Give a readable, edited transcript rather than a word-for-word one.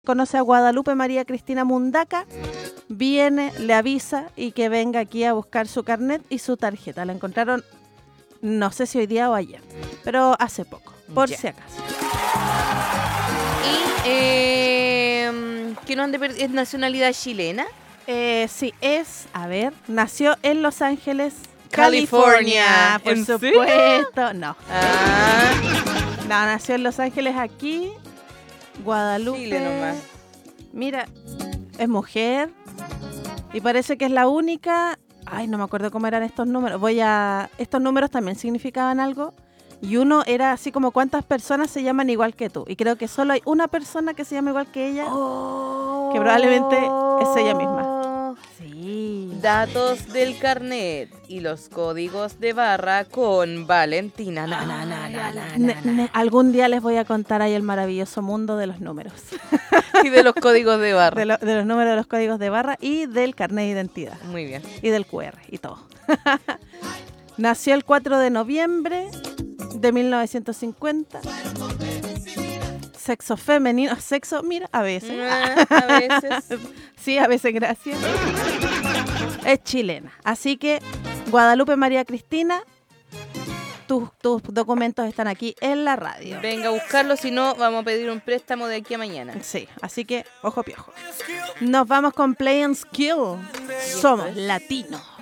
conoce a Guadalupe María Cristina Mundaca, viene, le avisa y que venga aquí a buscar su carnet y su tarjeta. La encontraron, no sé si hoy día o ayer, pero hace poco, por si acaso. ¿Y qué no es nacionalidad chilena? Sí, nació en Los Ángeles, California. por ¿En supuesto. No. Ah, No, nació en Los Ángeles aquí, Guadalupe. Chile nomás. Mira, es mujer y parece que es la única. Ay, no me acuerdo cómo eran estos números. Estos números también significaban algo. Y uno era así como cuántas personas se llaman igual que tú. Y creo que solo hay una persona que se llama igual que ella, que probablemente es ella misma. Sí. Datos del carnet y los códigos de barra con Valentina. Algún día les voy a contar ahí el maravilloso mundo de los números. Y de los códigos de barra. De los números de los códigos de barra y del carnet de identidad. Muy bien. Y del QR y todo. Nació el 4 de noviembre de 1950. Sexo femenino, mira, a veces. A veces. Sí, a veces, gracias. Es chilena. Así que, Guadalupe María Cristina, tus documentos están aquí en la radio. Venga a buscarlo, si no, vamos a pedir un préstamo de aquí a mañana. Sí, así que, ojo piojo. Nos vamos con Play and Skill. Somos latinos.